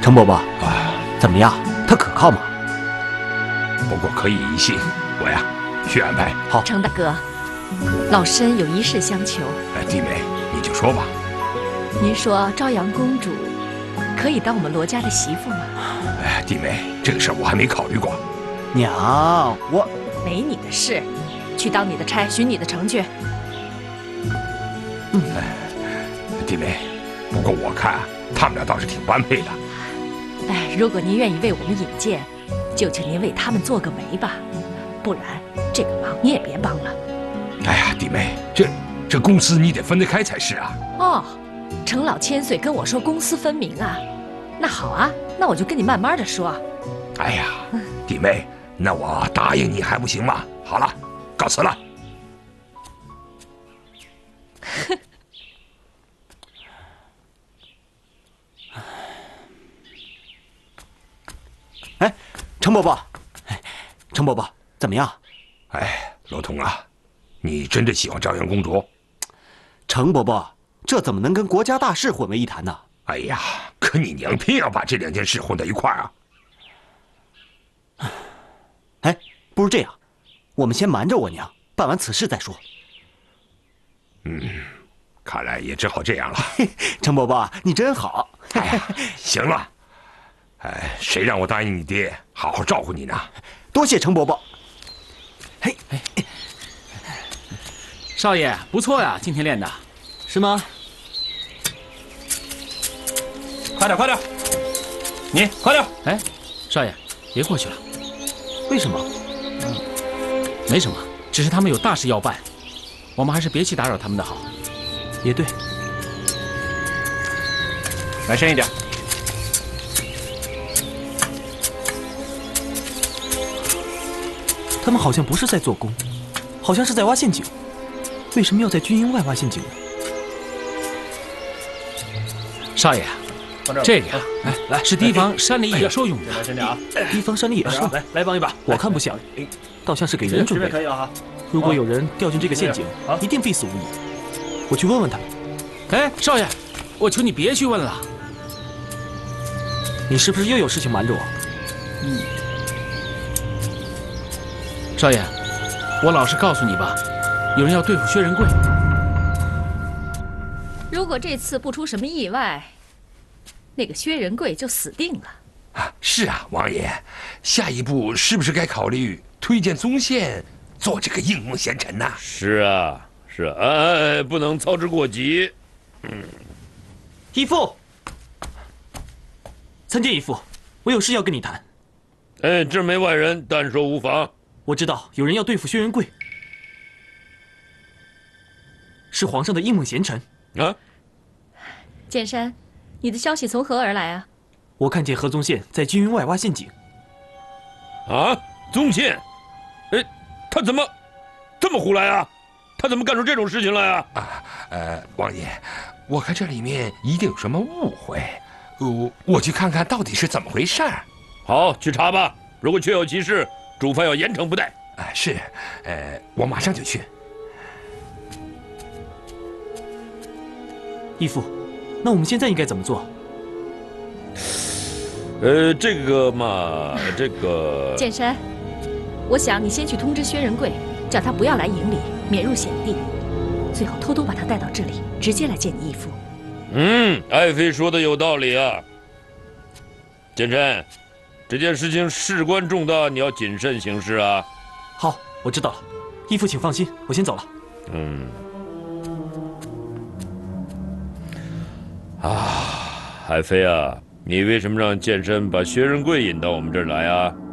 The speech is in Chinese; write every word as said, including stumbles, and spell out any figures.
程伯伯啊， 怎么样？他可靠吗？ 不过可以一信，我呀去安排。 好， 程大哥，老身有一事相求。 哎，弟妹，你就说吧。 您说朝阳公主可以当我们罗家的媳妇吗？ 哎，弟妹，这个事儿我还没考虑过。 娘，我没你的事，去当你的差，寻你的成去。 嗯，弟妹，不过我看他们俩倒是挺般配的。 哎，如果您愿意为我们引荐，就请您为他们做个媒吧，不然这个忙你也别帮了。 哎呀，弟妹，这这公司你得分得开才是啊。 哦，程老千岁跟我说公私分明啊，那好啊，那我就跟你慢慢的说。 哎呀，弟妹，那我答应你还不行吗？好了，告辞了。 哎，程伯伯，哎，程伯伯怎么样？ 哎，罗通啊，你真的喜欢朝阳公主？ 程伯伯，这怎么能跟国家大事混为一谈呢？ 哎呀，可你娘偏要把这两件事混到一块儿啊！ 哎，不如这样，我们先瞒着我娘，办完此事再说。 嗯，看来也只好这样了。 程伯伯，你真好。 哎呀，行了。哎，谁让我答应你爹好好照顾你呢？ 多谢程伯伯。 嘿，少爷不错呀，今天练的， 是吗？ 快点，快点！你快点！ 哎，少爷，别过去了。 为什么？ 嗯，没什么，只是他们有大事要办，我们还是别去打扰他们的好。 也对。 来深一点。 他们好像不是在做工，好像是在挖陷阱。为什么要在军营外挖陷阱呢？ 少爷，这个呀，哎，来是堤防山里野兽用的。 来深点啊！ 堤防山里野兽， 来来帮一把。 我看不像，倒像是给人准备的。 可以了哈。 如果有人掉进这个陷阱，一定必死无疑。我去问问他们。 哎，少爷，我求你别去问了。 你是不是又有事情瞒着我？ 嗯。少爷，我老实告诉你吧，有人要对付薛仁贵。 如果这次不出什么意外，那个薛仁贵就死定了。 啊，是啊，王爷，下一步是不是该考虑推荐宗宪做这个应梦贤臣呢？ 是啊，是啊，哎，不能操之过急。嗯， 义父，参见义父，我有事要跟你谈。 哎，这没外人，但说无妨。 我知道有人要对付薛仁贵，是皇上的应梦贤臣啊。 剑山，你的消息从何而来啊？ 我看见何宗宪在军营外挖陷阱。 啊，宗宪，哎，他怎么这么胡来啊？他怎么干出这种事情来啊？ 啊，呃，王爷，我看这里面一定有什么误会，我我去看看到底是怎么回事。 好，去查吧。如果确有其事，主犯要严惩不贷。 啊，是，呃，我马上就去。 义父，那我们现在应该怎么做？ 呃，这个嘛，这个…… 剑山，我想你先去通知薛仁贵，叫他不要来营里，免入险地，最后偷偷把他带到这里，直接来见你义父。 嗯，爱妃说的有道理啊。剑臣，这件事情事关重大，你要谨慎行事啊。 好，我知道了。义父请放心，我先走了。 嗯。啊，爱妃啊，你为什么让剑山把薛仁贵引到我们这儿来啊？